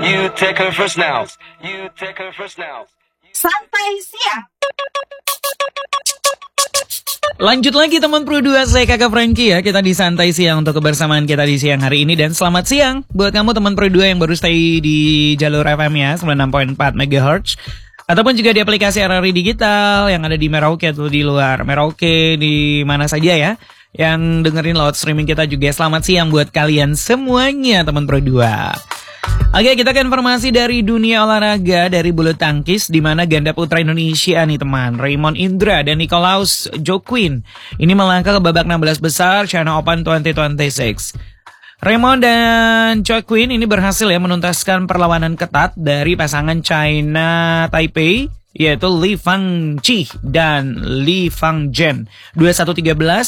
You take her first now. You take her first now. Santai siang. Lanjut lagi teman Pro 2, saya Kakak Frankie ya. Kita di Santai Siang untuk kebersamaan kita di siang hari ini. Dan selamat siang buat kamu teman Pro 2 yang baru stay di jalur FM ya 96.4 MHz. Ataupun juga di aplikasi RRI Digital yang ada di Merauke atau di luar Merauke, di mana saja ya yang dengerin lewat streaming kita juga. Selamat siang buat kalian semuanya teman Pro 2. Oke, kita ke informasi dari dunia olahraga dari bulu tangkis di mana ganda putra Indonesia nih teman, Raymond Indra dan Nicolaus Joaquin ini melangkah ke babak 16 besar China Open 2026. Raymond dan Joaquin ini berhasil ya menuntaskan perlawanan ketat dari pasangan China Taipei yaitu Li Fangqi dan Li Fangzhen 21-13,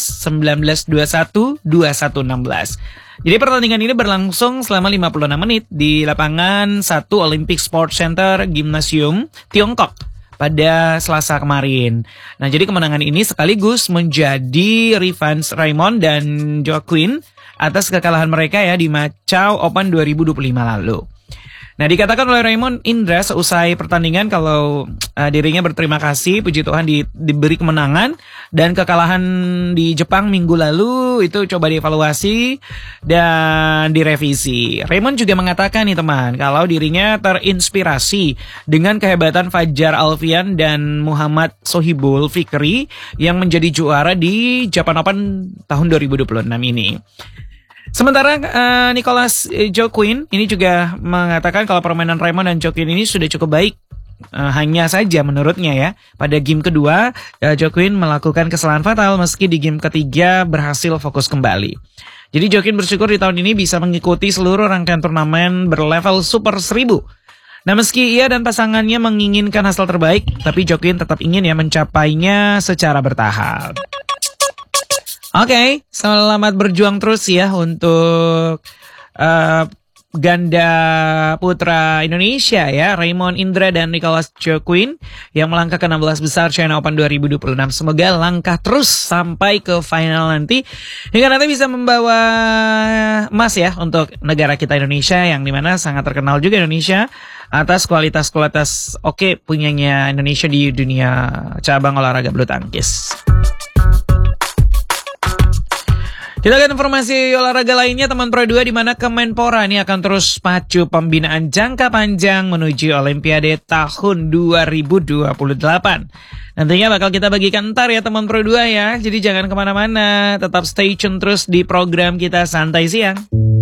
19-21, 21-16. Jadi pertandingan ini berlangsung selama 56 menit di lapangan 1 Olympic Sports Center Gymnasium Tiongkok pada Selasa kemarin. Nah, jadi kemenangan ini sekaligus menjadi revenge Raymond dan Joaquin atas kekalahan mereka ya di Macau Open 2025 lalu. Nah, dikatakan oleh Raymond Indra seusai pertandingan kalau dirinya berterima kasih, puji Tuhan diberi kemenangan, dan kekalahan di Jepang minggu lalu itu coba dievaluasi dan direvisi. Raymond juga mengatakan nih teman, kalau dirinya terinspirasi dengan kehebatan Fajar Alfian dan Muhammad Sohibul Fikri yang menjadi juara di Japan Open tahun 2026 ini. Sementara Nicolaus Joaquin ini juga mengatakan kalau permainan Raymond dan Joaquin ini sudah cukup baik. Hanya saja menurutnya ya, pada game kedua Joaquin melakukan kesalahan fatal meski di game ketiga berhasil fokus kembali. Jadi Joaquin bersyukur di tahun ini bisa mengikuti seluruh rangkaian turnamen berlevel Super 1000. Nah, meski ia dan pasangannya menginginkan hasil terbaik, tapi Joaquin tetap ingin ya mencapainya secara bertahap. Oke, selamat berjuang terus ya untuk ganda putra Indonesia ya, Raymond Indra dan Nicolaus Joaquin yang melangkah ke 16 besar China Open 2026. Semoga langkah terus sampai ke final nanti hingga nanti bisa membawa emas ya untuk negara kita Indonesia yang dimana sangat terkenal juga Indonesia atas kualitas oke punyanya Indonesia di dunia cabang olahraga bulu tangkis. Kita lihat informasi olahraga lainnya teman Pro 2 di mana Kemenpora ini akan terus pacu pembinaan jangka panjang menuju Olimpiade tahun 2028. Nantinya bakal kita bagikan ntar ya teman Pro 2 ya. Jadi jangan kemana-mana, tetap stay tune terus di program kita Santai Siang.